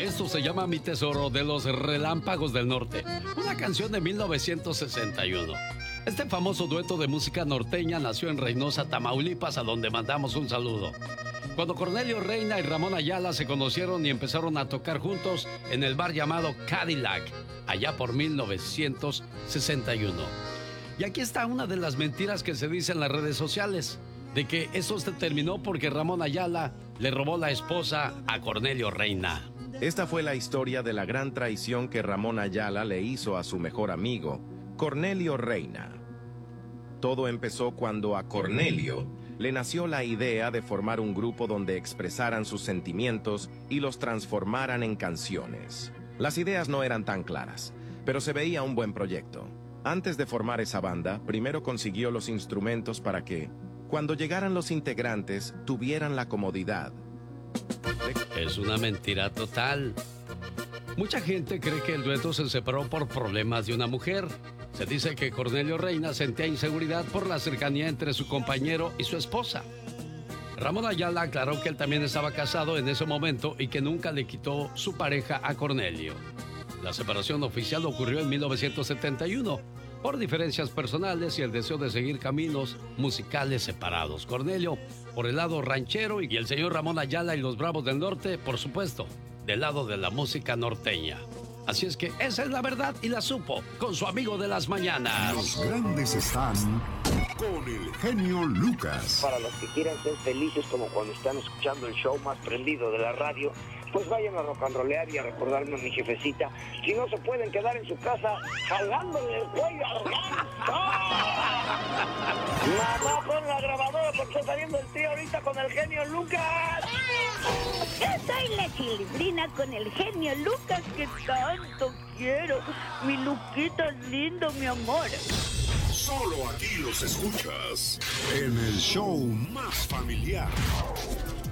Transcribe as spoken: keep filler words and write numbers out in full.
Esto se llama Mi Tesoro, de los Relámpagos del Norte, una canción de mil novecientos sesenta y uno. Este famoso dueto de música norteña nació en Reynosa, Tamaulipas, a donde mandamos un saludo. Cuando Cornelio Reina y Ramón Ayala se conocieron y empezaron a tocar juntos en el bar llamado Cadillac, allá por mil novecientos sesenta y uno. Y aquí está una de las mentiras que se dice en las redes sociales, de que eso se terminó porque Ramón Ayala le robó la esposa a Cornelio Reina. Esta fue la historia de la gran traición que Ramón Ayala le hizo a su mejor amigo, Cornelio Reina. Todo empezó cuando a Cornelio le nació la idea de formar un grupo donde expresaran sus sentimientos y los transformaran en canciones. Las ideas no eran tan claras, pero se veía un buen proyecto. Antes de formar esa banda, primero consiguió los instrumentos para que, cuando llegaran los integrantes, tuvieran la comodidad. Es una mentira total. Mucha gente cree que el dueto se separó por problemas de una mujer. Se dice que Cornelio Reina sentía inseguridad por la cercanía entre su compañero y su esposa. Ramón Ayala aclaró que él también estaba casado en ese momento y que nunca le quitó su pareja a Cornelio. La separación oficial ocurrió en mil novecientos setenta y uno por diferencias personales y el deseo de seguir caminos musicales separados. Cornelio por el lado ranchero y el señor Ramón Ayala y los Bravos del Norte, por supuesto, del lado de la música norteña. Así es que esa es la verdad y la supo con su amigo de las mañanas. Los grandes están con el genio Lucas. Para los que quieran ser felices como cuando están escuchando el show más prendido de la radio, pues vayan a rock and rollear y a recordarme a mi jefecita. Si no se pueden quedar en su casa jalándole el cuello al ganso. Mamá, pon la grabadora porque está saliendo el tío ahorita con el genio Lucas. Yo soy la Chilindrina con el genio Lucas que tanto quiero. Mi Luquita es lindo, mi amor. Solo aquí los escuchas en el show más familiar.